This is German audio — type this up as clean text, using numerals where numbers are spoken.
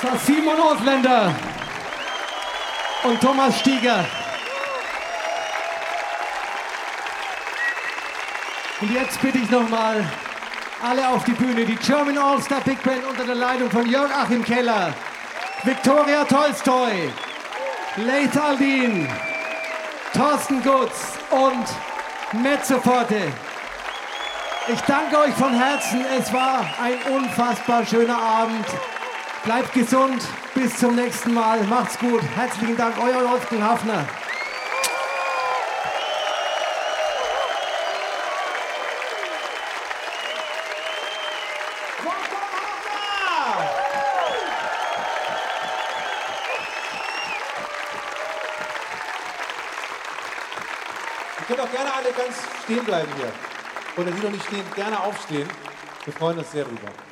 Das war Simon Ausländer und Thomas Stieger. Und jetzt bitte ich nochmal alle auf die Bühne. Die German All-Star Big Band unter der Leitung von Jörg Achim Keller, Viktoria Tolstoi, Leith Aldin, Thorsten Gutz und Mezzo Forte. Ich danke euch von Herzen. Es war ein unfassbar schöner Abend. Bleibt gesund. Bis zum nächsten Mal. Macht's gut. Herzlichen Dank. Euer Wolfgang Hafner. Ihr könnt auch gerne alle ganz stehen bleiben hier. Oder die noch nicht stehen, gerne aufstehen. Wir freuen uns sehr drüber.